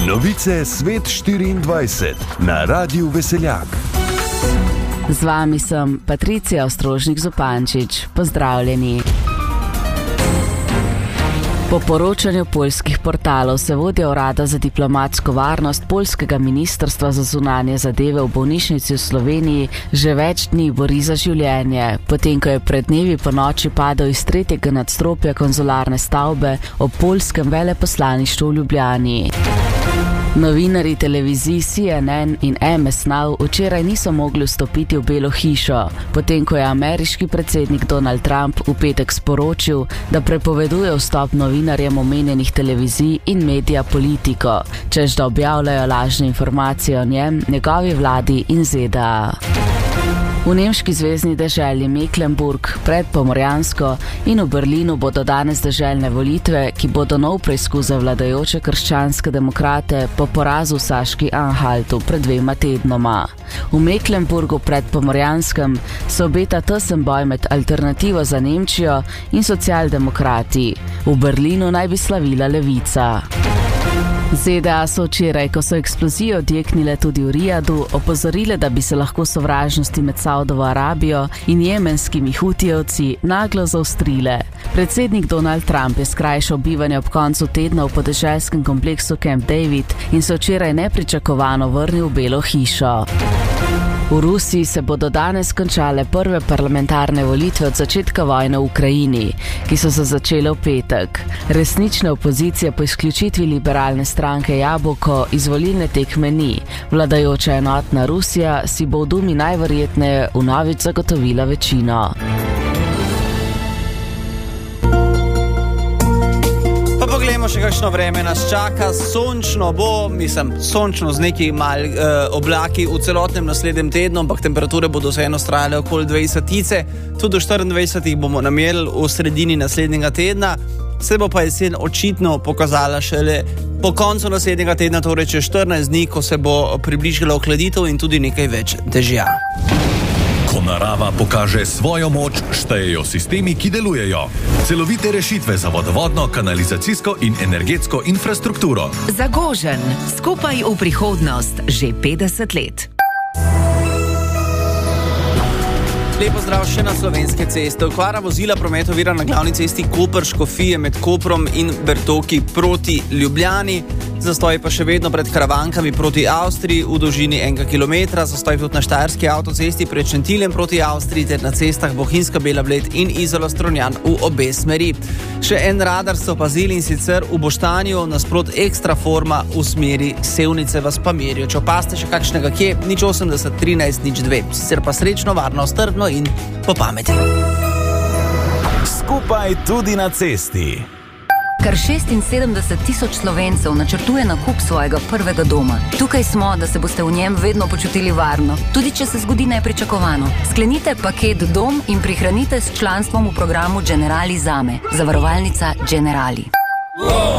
Novice Svet 24 na Radiu Veseljak. Z vami sem Patricija Ostrožnik-Zupančič. Pozdravljeni. Po poročanju poljskih portalov se vodja urada za diplomatsko varnost poljskega ministrstva za zunanje zadeve v bolnišnici v Sloveniji že več dni bori za življenje, potem ko je pred dnevi po noči padel iz 3. nadstropja konzularne stavbe ob poljskem veleposlaništvu v Ljubljani. Novinarji televizij CNN in MS Now včeraj niso mogli vstopiti v Belo hišo, potem ko je ameriški predsednik Donald Trump v petek sporočil, da prepoveduje vstop novinarjem omenjenih televizij in medija Politico, češ da objavljajo lažne informacije o njem, njegovi vladi in ZDA. V nemški zvezni deželi Mecklenburg, Predpomorjansko in v Berlinu bodo danes deželne volitve, ki bodo nov preizkus za vladajoče krščanske demokrate po porazu v Saški Anhaltu pred 2 tednoma. V Mecklenburgu Predpomorjanskem se obeta tesen boj med Alternativo za Nemčijo in socialdemokrati. V Berlinu naj bi slavila levica. ZDA so včeraj, ko so eksplozije odjeknile tudi v Rijadu, opozorile, da bi se lahko sovražnosti med Saudovo Arabijo in jemenskimi hutijevci naglo zaostrile. Predsednik Donald Trump je skrajšal bivanje ob koncu tedna v podeželskem kompleksu Camp David in se včeraj nepričakovano vrnil v Belo hišo. V Rusiji se bodo danes končale prve parlamentarne volitve od začetka vojne v Ukrajini, ki so se začele v petek. Resnične opozicije po izključitvi liberalne stranke Jabolko iz volilne tekme ni. Vladajoča enotna Rusija si bo v Dumi najverjetneje vnovič zagotovila večino. Poglejmo še kakšno vreme nas čaka. Sončno bo, sončno z nekaj oblaki v celotnem naslednjem tednu, ampak temperature bodo vseeno vztrajale okoli 20. Tudi do 24 bomo namerili v sredini naslednjega tedna. Se bo pa jesen očitno pokazala šele po koncu naslednjega tedna, torej čez 14 dni, ko se bo približala ohladitev in tudi nekaj več dežja. Ko narava pokaže svojo moč, štejejo sistemi, ki delujejo. Celovite rešitve za vodovodno, kanalizacijsko in energetsko infrastrukturo. Zagožen, skupaj v prihodnost, že 50 let. Lepo zdrav še na Slovenske ceste. Okvara vozila promet ovira na glavni cesti Koper-Škofije med Koprom in Bertoki proti Ljubljani. Zastoj pa še vedno pred Karavankami proti Avstriji v dolžini 1 kilometra. Zastoj tudi na Štajerski avtocesti pred Šentiljem proti Avstriji ter na cestah Bohinjska Bela Bled in Izola-Strunjan v obe smeri. Še en radar so opazili in sicer v Boštanju nasprot Ekstra Forma v smeri Sevnice vas pa merijo. Če opaste še kakšnega kje, 080 13 02. Sicer pa srečno, varno, strpno in po pameti. Skupaj tudi na cesti. Kar 76,000 Slovencev načrtuje nakup svojega prvega doma. Tukaj smo, da se boste v njem vedno počutili varno, tudi če se zgodi nepričakovano. Sklenite paket Dom in prihranite s članstvom v programu Generali Zame. Zavarovalnica Generali.